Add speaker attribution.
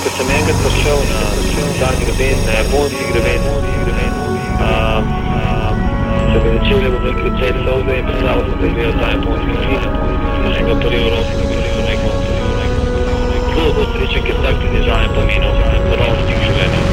Speaker 1: ko sem enkrat prišel na ta greben, na japonski greben, so ga začeli v neki cel solde in predstavljal sem, da je gledal ta japonski film. Enega prvi evropskega prvi rekel, zelo bo srečen, ker tak ti dizajn pomenil, prav stik življenja.